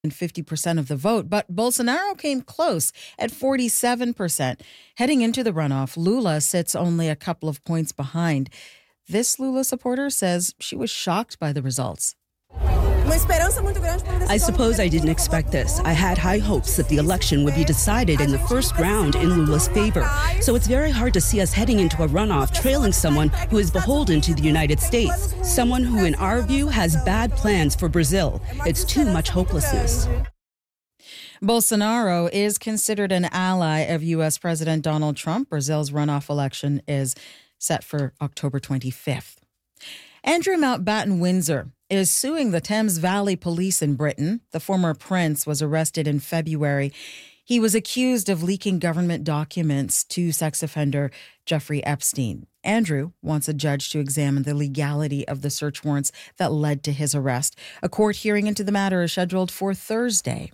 50% of the vote, but Bolsonaro came close at 47%. Heading into the runoff, Lula sits only a couple of points behind. This Lula supporter says she was shocked by the results. I suppose I didn't expect this. I had high hopes that the election would be decided in the first round in Lula's favor. So it's very hard to see us heading into a runoff trailing someone who is beholden to the United States, someone who, in our view, has bad plans for Brazil. It's too much hopelessness. Bolsonaro is considered an ally of U.S. President Donald Trump. Brazil's runoff election is set for October 25th. Andrew Mountbatten Windsor is suing the Thames Valley Police in Britain. The former prince was arrested in February. He was accused of leaking government documents to sex offender Jeffrey Epstein. Andrew wants a judge to examine the legality of the search warrants that led to his arrest. A court hearing into the matter is scheduled for Thursday.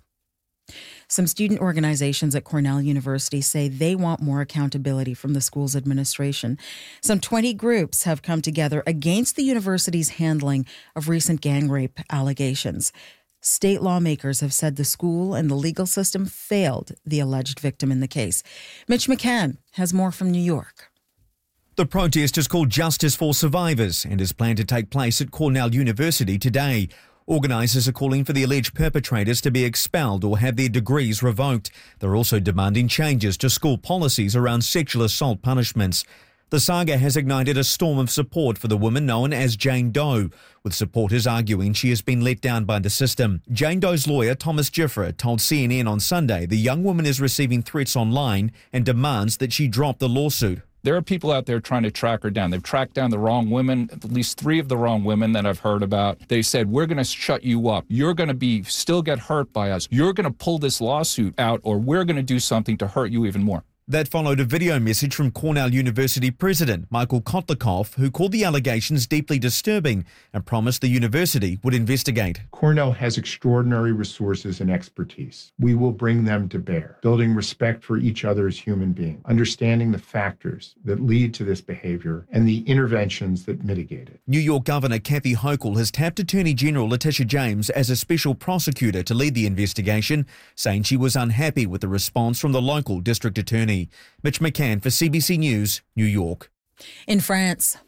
Some student organizations at Cornell University say they want more accountability from the school's administration. Some 20 groups have come together against the university's handling of recent gang rape allegations. State lawmakers have said the school and the legal system failed the alleged victim in the case. Mitch McCann has more from New York. The protest is called Justice for Survivors and is planned to take place at Cornell University today. Organisers are calling for the alleged perpetrators to be expelled or have their degrees revoked. They're also demanding changes to school policies around sexual assault punishments. The saga has ignited a storm of support for the woman known as Jane Doe, with supporters arguing she has been let down by the system. Jane Doe's lawyer, Thomas Gifford, told CNN on Sunday the young woman is receiving threats online and demands that she drop the lawsuit. There are people out there trying to track her down. They've tracked down the wrong women, at least 3 of the wrong women that I've heard about. They said, we're going to shut you up. You're going to still get hurt by us. You're going to pull this lawsuit out, or we're going to do something to hurt you even more. That followed a video message from Cornell University President Michael Kotlikov, who called the allegations deeply disturbing and promised the university would investigate. Cornell has extraordinary resources and expertise. We will bring them to bear, building respect for each other as human beings, understanding the factors that lead to this behavior and the interventions that mitigate it. New York Governor Kathy Hochul has tapped Attorney General Letitia James as a special prosecutor to lead the investigation, saying she was unhappy with the response from the local district attorney. Mitch McCann for CBC News, New York. In France,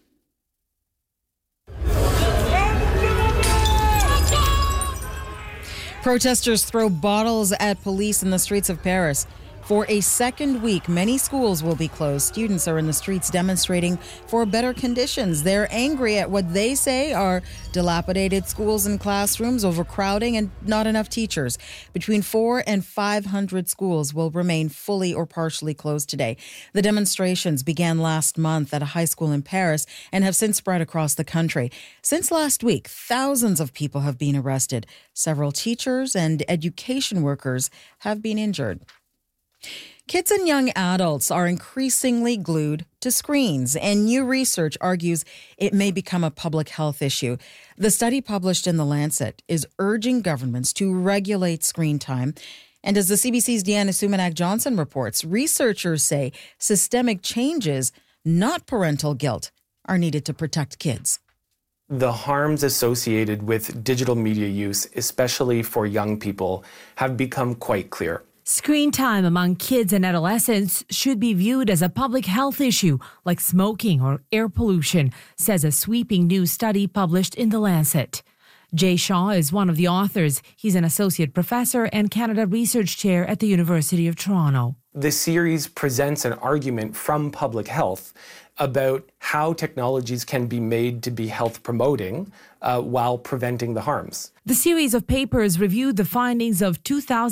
protesters throw bottles at police in the streets of Paris. For a second week, many schools will be closed. Students are in the streets demonstrating for better conditions. They're angry at what they say are dilapidated schools and classrooms, overcrowding, and not enough teachers. Between 400 and 500 schools will remain fully or partially closed today. The demonstrations began last month at a high school in Paris and have since spread across the country. Since last week, thousands of people have been arrested. Several teachers and education workers have been injured. Kids and young adults are increasingly glued to screens, and new research argues it may become a public health issue. The study published in The Lancet is urging governments to regulate screen time. And as the CBC's Deanna Sumanak-Johnson reports, researchers say systemic changes, not parental guilt, are needed to protect kids. The harms associated with digital media use, especially for young people, have become quite clear. Screen time among kids and adolescents should be viewed as a public health issue like smoking or air pollution, says a sweeping new study published in The Lancet. Jay Shaw is one of the authors. He's an associate professor and Canada Research Chair at the University of Toronto. The series presents an argument from public health about how technologies can be made to be health promoting while preventing the harms. The series of papers reviewed the findings of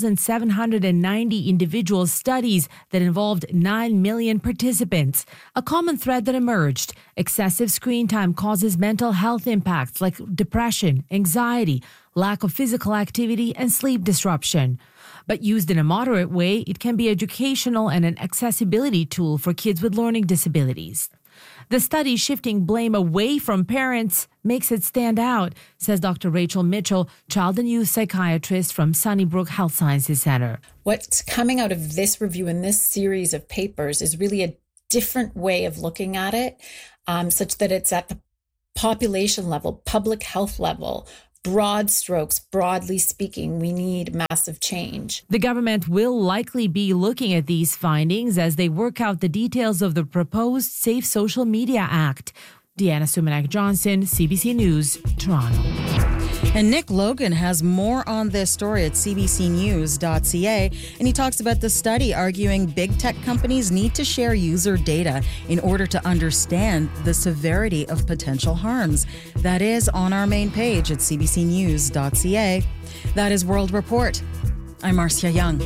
2,790 individual studies that involved 9 million participants. A common thread that emerged: excessive screen time causes mental health impacts like depression, anxiety, lack of physical activity, and sleep disruption. But used in a moderate way, it can be educational and an accessibility tool for kids with learning disabilities. The study shifting blame away from parents makes it stand out, says Dr. Rachel Mitchell, child and youth psychiatrist from Sunnybrook Health Sciences Center. What's coming out of this review and this series of papers is really a different way of looking at it, such that it's at the population level, public health level, broad strokes, broadly speaking, we need massive change. The government will likely be looking at these findings as they work out the details of the proposed Safe Social Media Act. Deanna Sumanak-Johnson, CBC News, Toronto. And Nick Logan has more on this story at cbcnews.ca, and he talks about the study arguing big tech companies need to share user data in order to understand the severity of potential harms. That is on our main page at cbcnews.ca. That is World Report. I'm Marcia Young.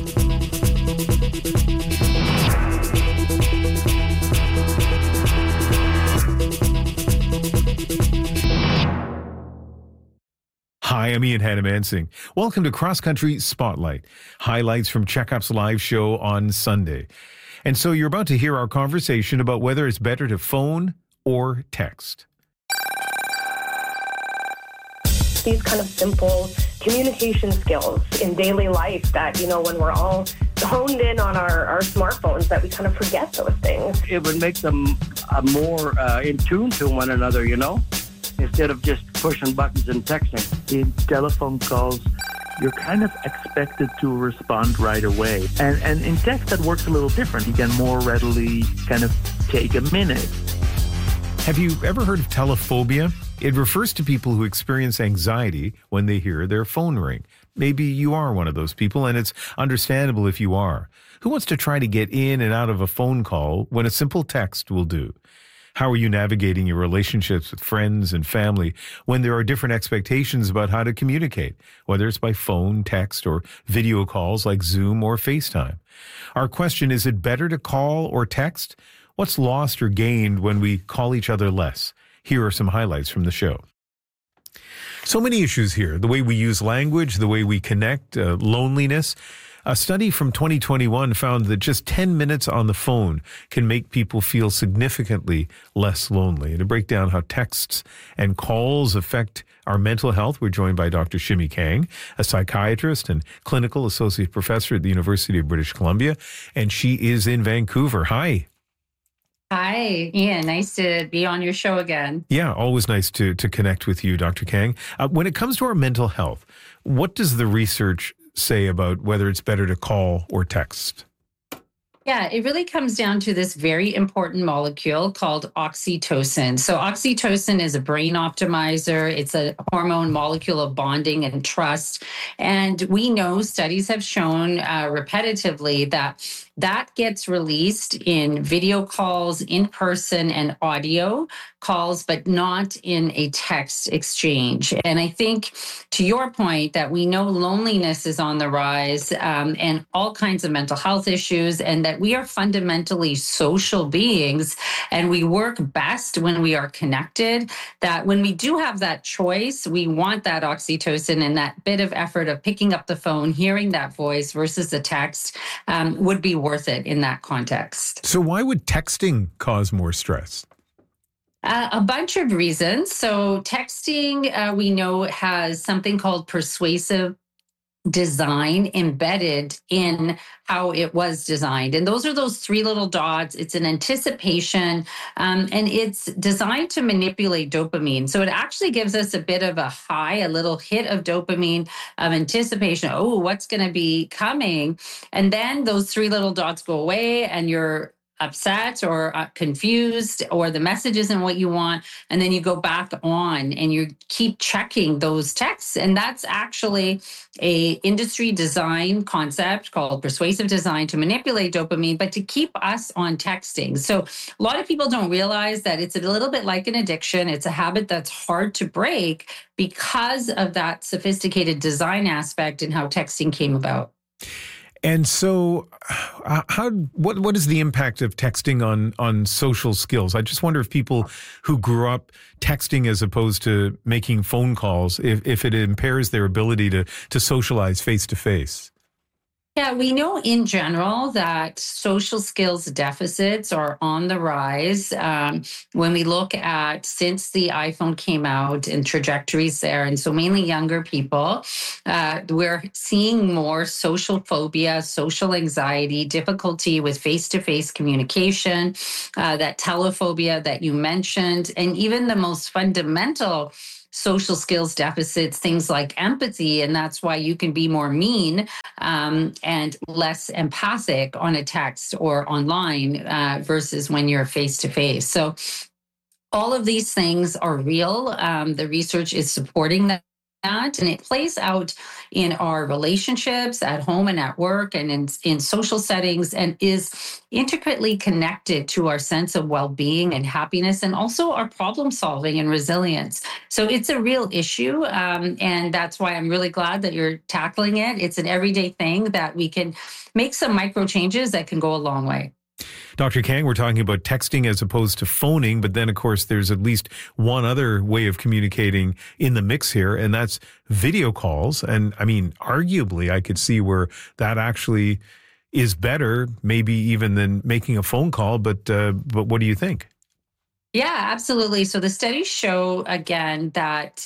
Hi, I'm Ian Hannamansing. Welcome to Cross Country Spotlight, highlights from Checkup's live show on Sunday. And so you're about to hear our conversation about whether it's better to phone or text. These kind of simple communication skills in daily life that, when we're all honed in on our smartphones, that we kind of forget those things. It would make them more in tune to one another, instead of just pushing buttons and texting. In telephone calls, you're kind of expected to respond right away. And in text, that works a little different. You can more readily kind of take a minute. Have you ever heard of telephobia? It refers to people who experience anxiety when they hear their phone ring. Maybe you are one of those people, and it's understandable if you are. Who wants to try to get in and out of a phone call when a simple text will do? How are you navigating your relationships with friends and family when there are different expectations about how to communicate, whether it's by phone, text, or video calls like Zoom or FaceTime? Our question, is it better to call or text? What's lost or gained when we call each other less? Here are some highlights from the show. So many issues here. The way we use language, the way we connect, loneliness. A study from 2021 found that just 10 minutes on the phone can make people feel significantly less lonely. And to break down how texts and calls affect our mental health, we're joined by Dr. Shimi Kang, a psychiatrist and clinical associate professor at the University of British Columbia, and she is in Vancouver. Hi. Hi, Ian. Nice to be on your show again. Yeah, always nice to connect with you, Dr. Kang. When it comes to our mental health, what does the research say about whether it's better to call or text? Yeah, it really comes down to this very important molecule called oxytocin. So oxytocin is a brain optimizer. It's a hormone molecule of bonding and trust. And we know studies have shown repetitively that gets released in video calls, in person, and audio calls, but not in a text exchange. And I think, to your point, that we know loneliness is on the rise and all kinds of mental health issues, and that we are fundamentally social beings and we work best when we are connected, that when we do have that choice, we want that oxytocin, and that bit of effort of picking up the phone, hearing that voice versus the text would be worth it in that context. So why would texting cause more stress? A bunch of reasons. So texting, we know, has something called persuasive design embedded in how it was designed. And those are those three little dots. It's an anticipation, and it's designed to manipulate dopamine. So it actually gives us a bit of a high, a little hit of dopamine of anticipation. Oh, what's going to be coming? And then those three little dots go away and you're upset or confused, or the message isn't what you want. And then you go back on and you keep checking those texts. And that's actually a industry design concept called persuasive design to manipulate dopamine, but to keep us on texting. So a lot of people don't realize that it's a little bit like an addiction. It's a habit that's hard to break because of that sophisticated design aspect and how texting came about. And so what is the impact of texting on social skills? I just wonder if people who grew up texting as opposed to making phone calls, if it impairs their ability to socialize face to face. Yeah, we know in general that social skills deficits are on the rise. When we look at since the iPhone came out and trajectories there, and so mainly younger people, we're seeing more social phobia, social anxiety, difficulty with face-to-face communication, that telephobia that you mentioned, and even the most fundamental social skills deficits, things like empathy, and that's why you can be more mean and less empathic on a text or online versus when you're face to face. So all of these things are real. The research is supporting that. And it plays out in our relationships at home and at work and in social settings, and is intricately connected to our sense of well-being and happiness, and also our problem solving and resilience. So it's a real issue. And that's why I'm really glad that you're tackling it. It's an everyday thing that we can make some micro changes that can go a long way. Dr. Kang, we're talking about texting as opposed to phoning, but then, of course, there's at least one other way of communicating in the mix here, and that's video calls. And, I mean, arguably, I could see where that actually is better, maybe even than making a phone call, but what do you think? Yeah, absolutely. So the studies show, again, that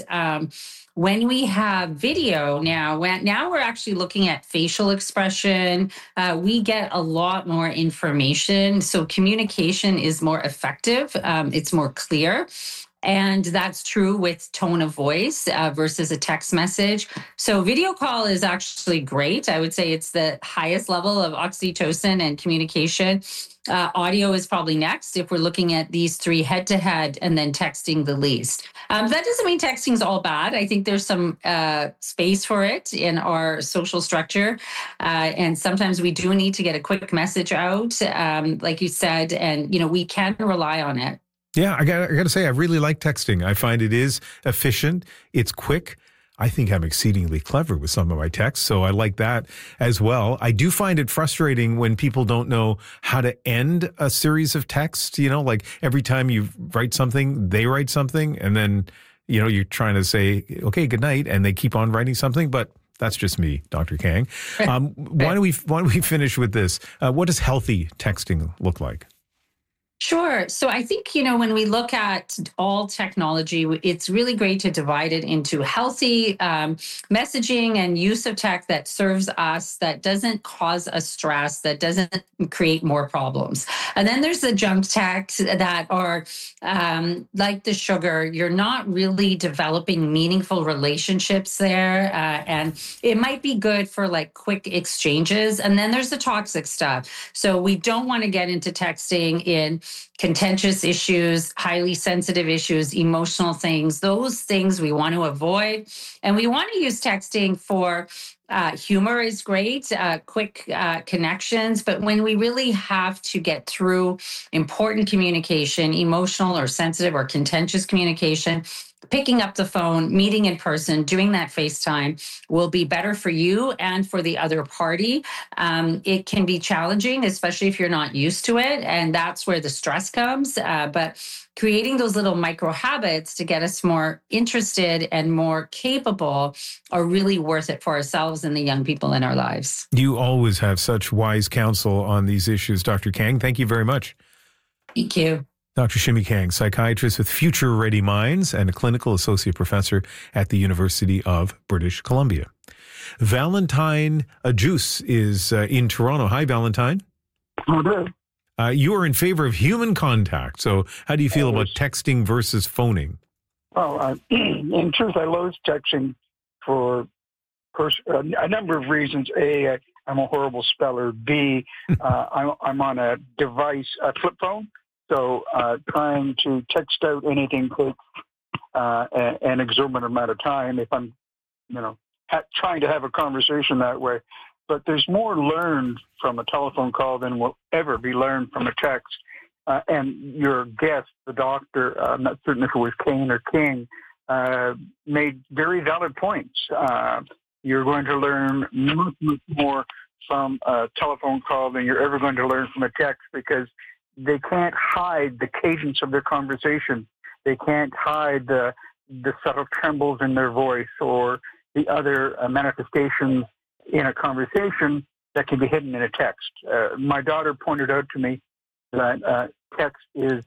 when we have video now we're actually looking at facial expression. We get a lot more information. So communication is more effective. It's more clear. And that's true with tone of voice versus a text message. So video call is actually great. I would say it's the highest level of oxytocin and communication. Audio is probably next if we're looking at these three head-to-head, and then texting the least. That doesn't mean texting is all bad. I think there's some space for it in our social structure. And sometimes we do need to get a quick message out, like you said, and we can rely on it. Yeah, I got to say, I really like texting. I find it is efficient. It's quick. I think I'm exceedingly clever with some of my texts, so I like that as well. I do find it frustrating when people don't know how to end a series of texts, like every time you write something, they write something, and then, you're trying to say, okay, good night, and they keep on writing something, but that's just me, Dr. Kang. Why don't we finish with this? What does healthy texting look like? Sure. So I think, when we look at all technology, it's really great to divide it into healthy messaging and use of tech that serves us, that doesn't cause us stress, that doesn't create more problems. And then there's the junk texts that are like the sugar. You're not really developing meaningful relationships there. And it might be good for like quick exchanges. And then there's the toxic stuff. So we don't want to get into texting in contentious issues, highly sensitive issues, emotional things. Those things we want to avoid. And we want to use texting for humor is great, quick connections. But when we really have to get through important communication, emotional or sensitive or contentious communication, picking up the phone, meeting in person, doing that FaceTime will be better for you and for the other party. It can be challenging, especially if you're not used to it. And that's where the stress comes. But creating those little micro habits to get us more interested and more capable are really worth it for ourselves and the young people in our lives. You always have such wise counsel on these issues, Dr. Kang. Thank you very much. Thank you. Dr. Shimmy Kang, psychiatrist with Future Ready Minds and a clinical associate professor at the University of British Columbia. Valentine Ajus is in Toronto. Hi, Valentine. Hello. You are in favor of human contact. So how do you feel about texting versus phoning? Well, in truth, I loathe texting for a number of reasons. A, I'm a horrible speller. B, I'm on a device, a flip phone. So trying to text out anything takes an exorbitant amount of time if I'm, trying to have a conversation that way. But there's more learned from a telephone call than will ever be learned from a text. And your guest, the doctor, I'm not certain if it was Kane or King, made very valid points. You're going to learn much, much more from a telephone call than you're ever going to learn from a text, because they can't hide the cadence of their conversation. They can't hide the subtle trembles in their voice or the other manifestations in a conversation that can be hidden in a text. My daughter pointed out to me that text is,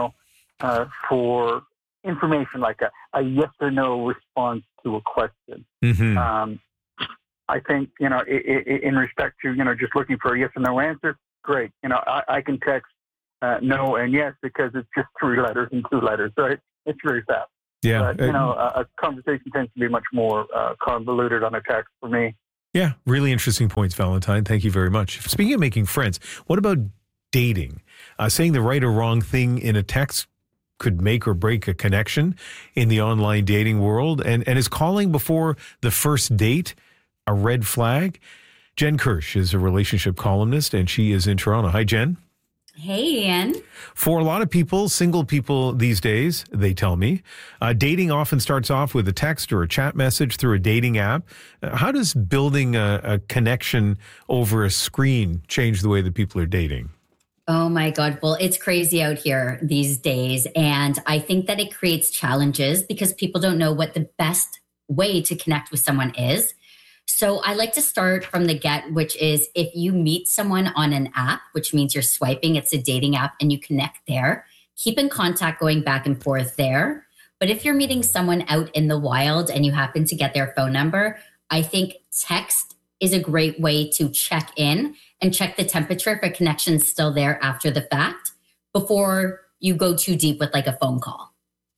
for information, like a yes or no response to a question. Mm-hmm. I think, in respect to, just looking for a yes or no answer, great. I can text no and yes because it's just 3 letters and 2 letters. So it's very fast. Yeah. But, a conversation tends to be much more convoluted on a text for me. Yeah, really interesting points, Valentine. Thank you very much. Speaking of making friends, what about dating? Saying the right or wrong thing in a text could make or break a connection in the online dating world. And is calling before the first date a red flag? Jen Kirsch is a relationship columnist, and she is in Toronto. Hi, Jen. Hey, Ian. For a lot of people, single people these days, they tell me, dating often starts off with a text or a chat message through a dating app. How does building a connection over a screen change the way that people are dating? Oh my God. Well, it's crazy out here these days. And I think that it creates challenges because people don't know what the best way to connect with someone is. So I like to start from the get, which is if you meet someone on an app, which means you're swiping, it's a dating app and you connect there, keep in contact going back and forth there. But if you're meeting someone out in the wild and you happen to get their phone number, I think text is a great way to check in and check the temperature if a connection's still there after the fact before you go too deep with like a phone call.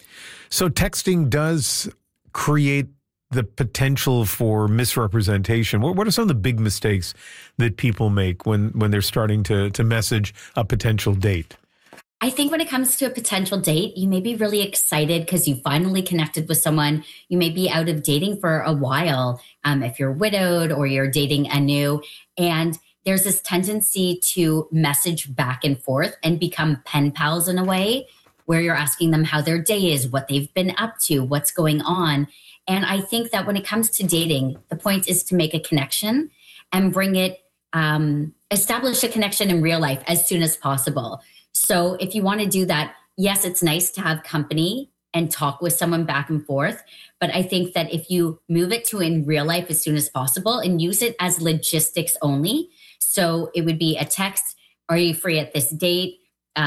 So texting does create the potential for misrepresentation. What are some of the big mistakes that people make when they're starting to message a potential date? I think when it comes to a potential date, you may be really excited because you finally connected with someone. You may be out of dating for a while, if you're widowed or you're dating anew. And there's this tendency to message back and forth and become pen pals in a way where you're asking them how their day is, what they've been up to, what's going on. And I think that when it comes to dating, the point is to make a connection and bring it, establish a connection in real life as soon as possible. So if you want to do that, yes, it's nice to have company and talk with someone back and forth. But I think that if you move it to in real life as soon as possible and use it as logistics only. So it would be a text. Are you free at this date?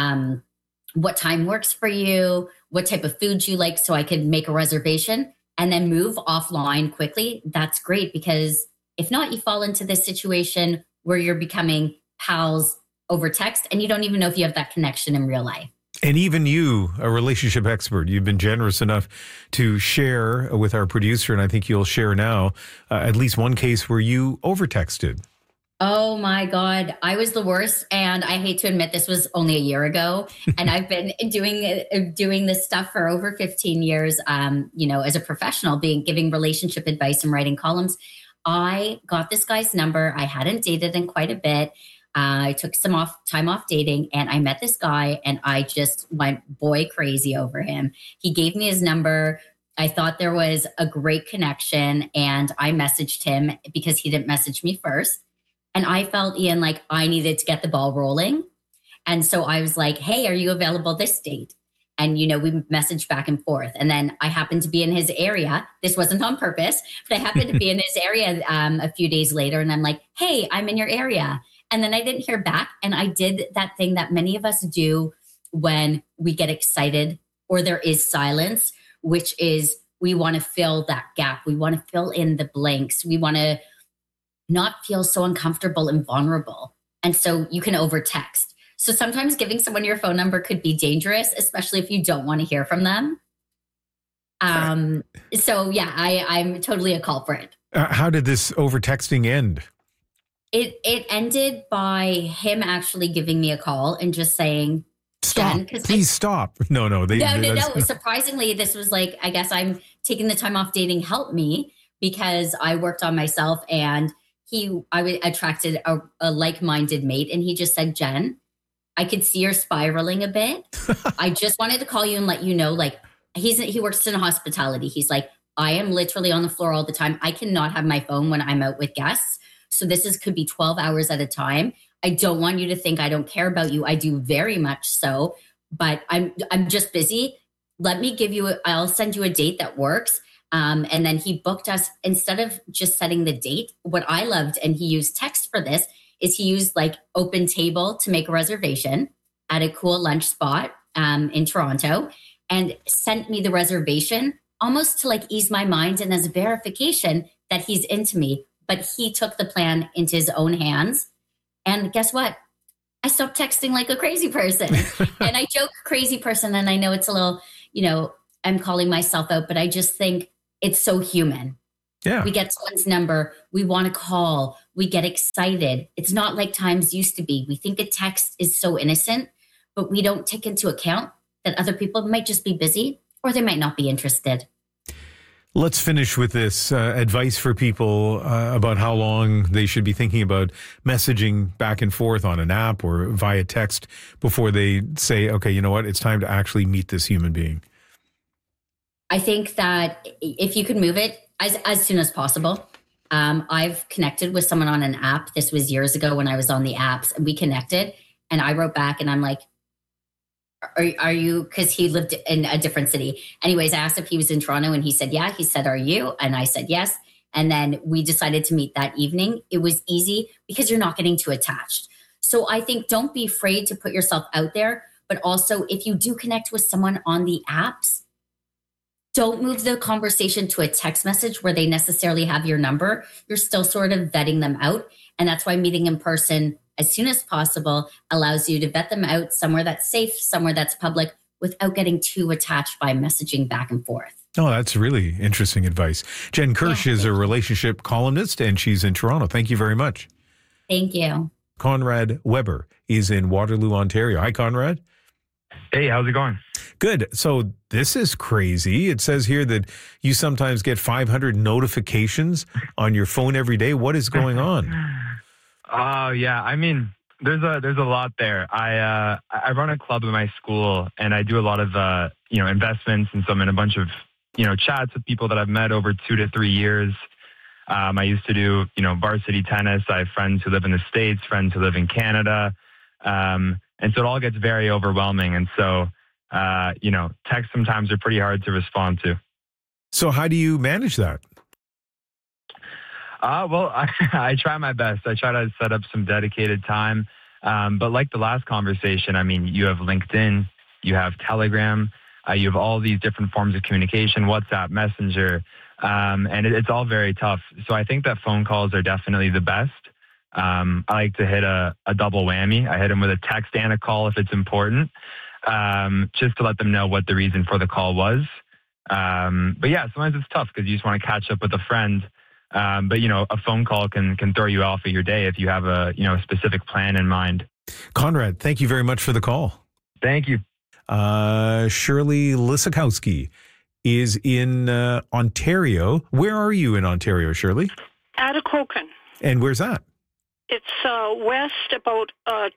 What time works for you? What type of food you like so I could make a reservation? And then move offline quickly. That's great because if not, you fall into this situation where you're becoming pals over text and you don't even know if you have that connection in real life. And even you, a relationship expert, you've been generous enough to share with our producer, and I think you'll share now, at least one case where you over-texted. Oh my God, I was the worst. And I hate to admit this was only a year ago. And I've been doing this stuff for over 15 years, as a professional, giving relationship advice and writing columns. I got this guy's number. I hadn't dated in quite a bit. I took some time off dating and I met this guy and I just went boy crazy over him. He gave me his number. I thought there was a great connection and I messaged him because he didn't message me first. And I felt, Ian, like I needed to get the ball rolling. And so I was like, hey, are you available this date? And, we messaged back and forth. And then I happened to be in his area. This wasn't on purpose, but I happened to be in his area a few days later. And I'm like, hey, I'm in your area. And then I didn't hear back. And I did that thing that many of us do when we get excited or there is silence, which is we want to fill that gap. We want to fill in the blanks. We want to not feel so uncomfortable and vulnerable. And so you can over text. So sometimes giving someone your phone number could be dangerous, especially if you don't want to hear from them. So yeah, I'm totally a culprit. How did this over texting end? It ended by him actually giving me a call and just saying, stop, please stop. No. Surprisingly, this was like, I guess I'm taking the time off dating helped me because I worked on myself and I attracted a like-minded mate. And he just said, Jen, I could see you're spiraling a bit. I just wanted to call you and let you know, like, he works in hospitality. He's like, I am literally on the floor all the time. I cannot have my phone when I'm out with guests. So could be 12 hours at a time. I don't want you to think I don't care about you. I do very much so, but I'm just busy. I'll send you a date that works. And then he booked us instead of just setting the date. What I loved, and he used text for this, is he used like Open Table to make a reservation at a cool lunch spot in Toronto and sent me the reservation almost to like ease my mind and as verification that he's into me. But he took the plan into his own hands. And guess what? I stopped texting like a crazy person. And I joke crazy person. And I know it's a little, am calling myself out, but I just think it's so human. Yeah. We get someone's number. We want to call. We get excited. It's not like times used to be. We think a text is so innocent, but we don't take into account that other people might just be busy or they might not be interested. Let's finish with this advice for people about how long they should be thinking about messaging back and forth on an app or via text before they say, okay, you know what, it's time to actually meet this human being. I think that if you could move it as soon as possible. I've connected with someone on an app. This was years ago when I was on the apps, and we connected, and I wrote back and I'm like, are you, because he lived in a different city. Anyways, I asked if he was in Toronto and he said, yeah. He said, are you? And I said, yes. And then we decided to meet that evening. It was easy because you're not getting too attached. So I think don't be afraid to put yourself out there. But also, if you do connect with someone on the apps, don't move the conversation to a text message where they necessarily have your number. You're still sort of vetting them out. And that's why meeting in person as soon as possible allows you to vet them out somewhere that's safe, somewhere that's public, without getting too attached by messaging back and forth. Oh, that's really interesting advice. Jen Kirsch is a relationship columnist, and she's in Toronto. Thank you very much. Thank you. Conrad Weber is in Waterloo, Ontario. Hi, Conrad. Hey, how's it going? Good. So this is crazy. It says here that you sometimes get 500 notifications on your phone every day. What is going on? Yeah. I mean, there's a lot there. I run a club in my school, and I do a lot of investments, and so I'm in a bunch of chats with people that I've met over 2 to 3 years. I used to do varsity tennis. I have friends who live in the States, friends who live in Canada, and so it all gets very overwhelming. And so texts sometimes are pretty hard to respond to. So how do you manage that? Well, I try my best. I try to set up some dedicated time. But like the last conversation, I mean, you have LinkedIn, you have Telegram, you have all these different forms of communication, WhatsApp, Messenger, and it's all very tough. So I think that phone calls are definitely the best. I like to hit a double whammy. I hit them with a text and a call if it's important, just to let them know what the reason for the call was. But yeah, sometimes it's tough because you just want to catch up with a friend. But a phone call can throw you off of your day if you have a specific plan in mind. Conrad, thank you very much for the call. Thank you. Shirley Lisakowski is in Ontario. Where are you in Ontario, Shirley? Atikokan. And where's that? It's west, about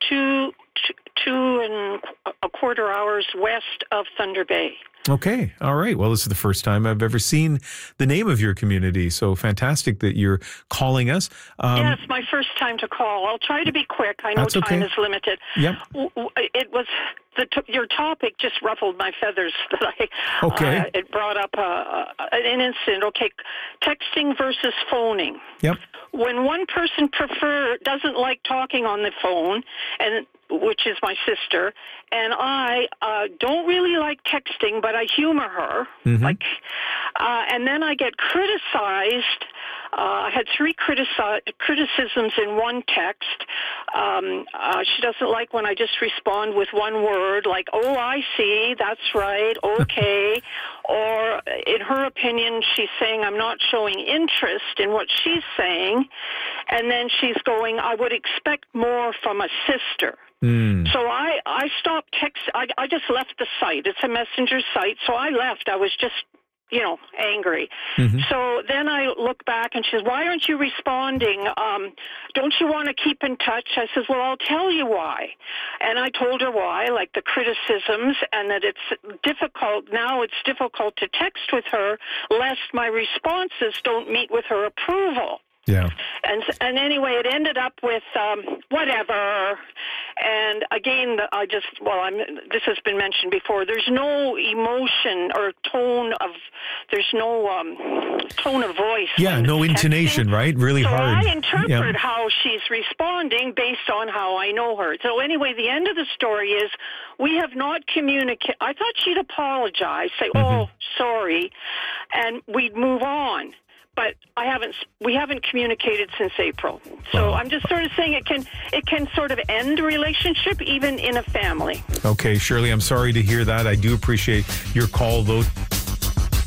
2.25 hours west of Thunder Bay. Okay. All right. Well, this is the first time I've ever seen the name of your community. So fantastic that you're calling us. Yeah, it's my first time to call. I'll try to be quick. I know time is limited. Yep. It was your topic just ruffled my feathers. Okay. It brought up an incident. Okay, texting versus phoning. Yep. When one person doesn't like talking on the phone, and which is my sister, and I don't really like texting, but I humor her. Mm-hmm. And then I get criticized. I had 3 criticisms in one text. She doesn't like when I just respond with one word, like, oh, I see, that's right, okay. Or in her opinion, she's saying I'm not showing interest in what she's saying. And then she's going, I would expect more from a sister. So I stopped I just left the site. It's a messenger site. So I left. I was just, angry. Mm-hmm. So then I look back and she says, why aren't you responding? Don't you want to keep in touch? I says, well, I'll tell you why. And I told her why, like the criticisms, and that it's difficult. Now it's difficult to text with her lest my responses don't meet with her approval. Yeah. And anyway, it ended up with whatever. And again, this has been mentioned before. There's no emotion or tone of voice. Yeah, no intonation, right? Really hard. So I interpret how she's responding based on how I know her. So anyway, the end of the story is we have not communicated. I thought she'd apologize, say, oh, sorry, and we'd move on. but we haven't communicated since April. So I'm just sort of saying it can sort of end a relationship even in a family. Okay, Shirley, I'm sorry to hear that. I do appreciate your call, though.